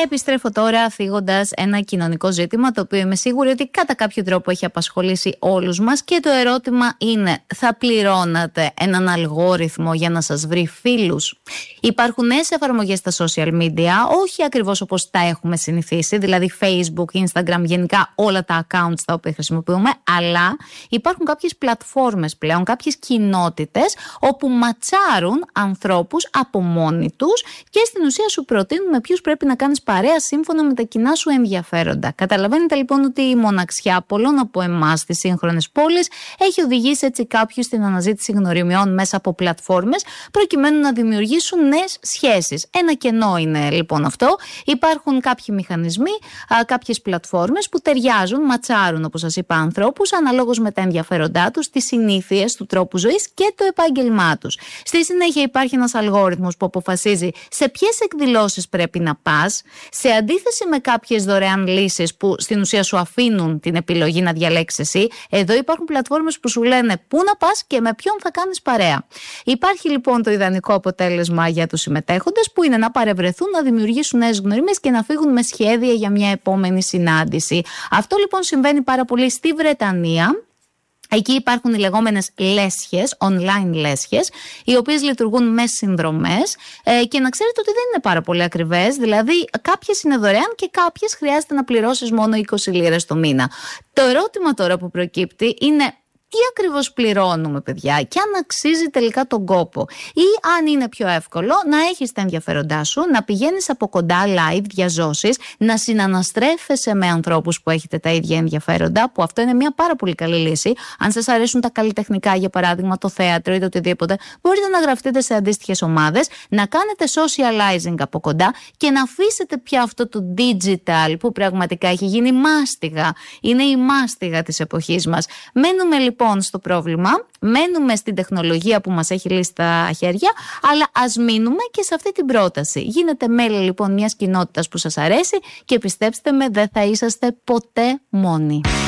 Επιστρέφω τώρα θίγοντας ένα κοινωνικό ζήτημα, το οποίο είμαι σίγουρη ότι κατά κάποιο τρόπο έχει απασχολήσει όλους μας, και το ερώτημα είναι: θα πληρώνατε έναν αλγόριθμο για να σας βρει φίλους? Υπάρχουν νέες εφαρμογές στα social media, όχι ακριβώς όπως τα έχουμε συνηθίσει, δηλαδή Facebook, Instagram, γενικά όλα τα accounts τα οποία χρησιμοποιούμε, αλλά υπάρχουν κάποιες πλατφόρμες πλέον, κάποιες κοινότητες όπου ματσάρουν ανθρώπους από μόνοι τους και στην ουσία σου προτείνουν με ποιους πρέπει να κάνεις παρέα σύμφωνα με τα κοινά σου ενδιαφέροντα. Καταλαβαίνετε λοιπόν ότι η μοναξιά πολλών από εμάς στις σύγχρονες πόλεις έχει οδηγήσει έτσι κάποιους στην αναζήτηση γνωριμιών μέσα από πλατφόρμες προκειμένου να δημιουργήσουν νέες σχέσεις. Ένα κενό είναι λοιπόν αυτό. Υπάρχουν κάποιοι μηχανισμοί, κάποιες πλατφόρμες που ταιριάζουν, ματσάρουν όπως σας είπα ανθρώπους αναλόγως με τα ενδιαφέροντά τους, τις συνήθειες του τρόπου ζωής και το επάγγελμά τους. Στη συνέχεια υπάρχει ένας αλγόριθμος που αποφασίζει σε ποιες εκδηλώσεις πρέπει να πας, σε αντίθεση με κάποιες δωρεάν λύσεις που στην ουσία σου αφήνουν την επιλογή να διαλέξεις εσύ. Εδώ υπάρχουν πλατφόρμες που σου λένε πού να πας και με ποιον θα κάνεις παρέα. Υπάρχει λοιπόν το ιδανικό αποτέλεσμα για τους συμμετέχοντες, που είναι να παρευρεθούν, να δημιουργήσουν νέες γνωριμίες και να φύγουν με σχέδια για μια επόμενη συνάντηση. Αυτό λοιπόν συμβαίνει πάρα πολύ στη Βρετανία. Εκεί υπάρχουν οι λεγόμενες λέσχες, online λέσχες, οι οποίες λειτουργούν με συνδρομές και να ξέρετε ότι δεν είναι πάρα πολύ ακριβές, δηλαδή κάποιες είναι δωρεάν και κάποιες χρειάζεται να πληρώσεις μόνο 20 λίρες το μήνα. Το ερώτημα τώρα που προκύπτει είναι: τι ακριβώς πληρώνουμε, παιδιά, και αν αξίζει τελικά τον κόπο, ή αν είναι πιο εύκολο να έχεις τα ενδιαφέροντά σου, να πηγαίνεις από κοντά live διαζώσεις, να συναναστρέφεσαι με ανθρώπους που έχετε τα ίδια ενδιαφέροντα, που αυτό είναι μια πάρα πολύ καλή λύση. Αν σας αρέσουν τα καλλιτεχνικά, για παράδειγμα το θέατρο ή το οτιδήποτε, μπορείτε να γραφτείτε σε αντίστοιχες ομάδες, να κάνετε socializing από κοντά και να αφήσετε πια αυτό το digital που πραγματικά έχει γίνει μάστιγα. Είναι η μάστιγα της εποχής μας. Μένουμε λοιπόν στο πρόβλημα, μένουμε στην τεχνολογία που μας έχει λύσει τα χέρια, αλλά ας μείνουμε και σε αυτή την πρόταση. Γίνετε μέλη λοιπόν μιας κοινότητας που σας αρέσει και πιστέψτε με, δεν θα είσαστε ποτέ μόνοι.